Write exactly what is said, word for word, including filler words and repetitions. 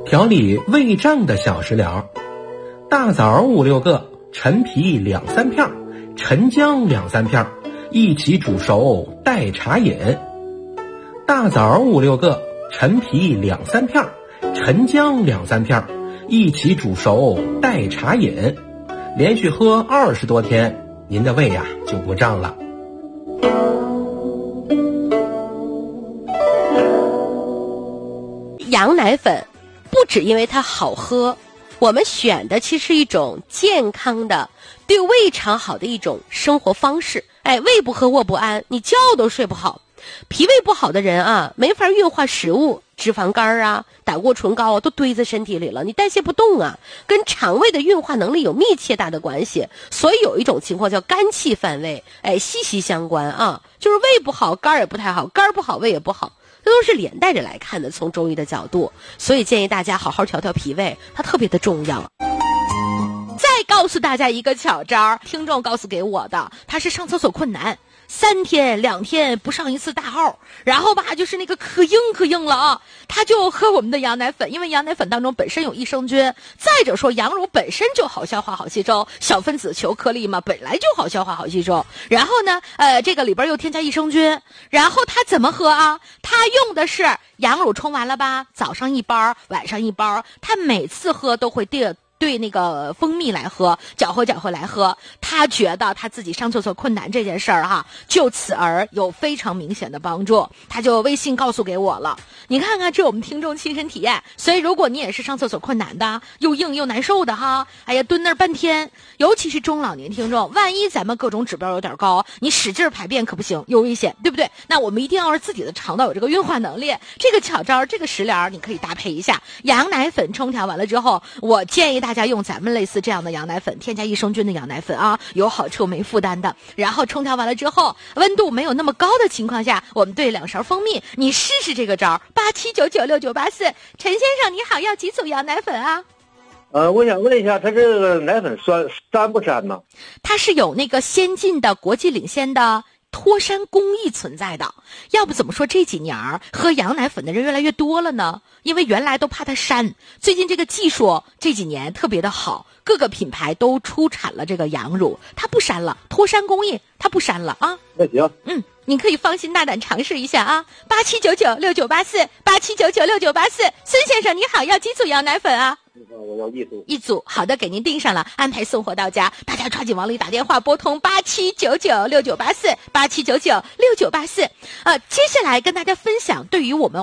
调理胃胀的小食疗：大枣五六个，陈皮两三片，陈姜两三片，一起煮熟代茶饮。大枣五六个，陈皮两三片，陈姜两三片，一起煮熟代茶饮。连续喝二十多天，您的胃呀、啊、就不胀了。 羊奶粉不只因为它好喝，我们选的其实是一种健康的对胃肠好的一种生活方式。哎，胃不和卧不安，你觉都睡不好。脾胃不好的人啊，没法运化食物，脂肪肝啊、胆固醇高啊都堆在身体里了，你代谢不动啊，跟肠胃的运化能力有密切大的关系。所以有一种情况叫肝气犯胃，哎，息息相关啊，就是胃不好，肝也不太好，肝不好，胃也不好。这都是连带着来看的，从中医的角度，所以建议大家好好调调脾胃，它特别的重要。再告诉大家一个巧招，听众告诉给我的，他是上厕所困难，三天两天不上一次大号，然后吧就是那个可硬可硬了啊，他就喝我们的羊奶粉，因为羊奶粉当中本身有益生菌，再者说羊乳本身就好消化好吸收，小分子球颗粒嘛本来就好消化好吸收，然后呢呃这个里边又添加益生菌，然后他怎么喝啊？他用的是羊乳冲完了吧，早上一包晚上一包，他每次喝都会兑对那个蜂蜜来喝，搅和搅和来喝，他觉得他自己上厕所困难这件事儿哈，就此而有非常明显的帮助，他就微信告诉给我了。你看看，这我们听众亲身体验。所以如果你也是上厕所困难的，又硬又难受的哈，哎呀蹲那儿半天，尤其是中老年听众，万一咱们各种指标有点高，你使劲排便可不行，有危险，对不对？那我们一定要是自己的肠道有这个运化能力，这个巧招，这个食疗你可以搭配一下羊奶粉冲调完了之后，我建议大家大家用咱们类似这样的羊奶粉，添加益生菌的羊奶粉啊，有好处没负担的。然后冲调完了之后，温度没有那么高的情况下，我们兑两勺蜂蜜，你试试这个招。八七九九六九八四，陈先生你好，要几组羊奶粉啊？ 呃，我想问一下，它这个奶粉酸酸不酸呢？ 它是有那个先进的、国际领先的脱山工艺存在的，要不怎么说这几年喝羊奶粉的人越来越多了呢？因为原来都怕它膻，最近这个技术这几年特别的好，各个品牌都出产了这个羊乳，它不膻了，脱山工艺它不膻了啊。 那行， 嗯，你可以放心大胆尝试一下啊。八七九九六九八四，八七九九六九八四，孙先生你好，要几组羊奶粉啊？ 我要一组， 一组，好的，给您订上了，安排送货到家。大家抓紧往里打电话，拨通八七九九六九八四，八七九九六九八四。呃，接下来跟大家分享，对于我们